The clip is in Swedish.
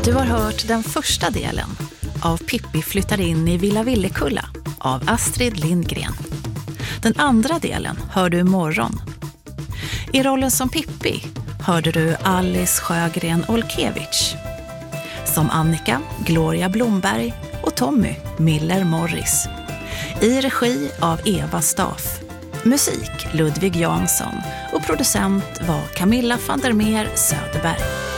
Du har hört den första delen av Pippi flyttar in i Villa Villekulla av Astrid Lindgren. Den andra delen hör du imorgon. I rollen som Pippi hörde du Alice Sjögren Olkevich. Som Annika, Gloria Blomberg och Tommy Miller Morris. I regi av Eva Staff. Musik Ludvig Jansson och producent var Camilla van der Meer Söderberg.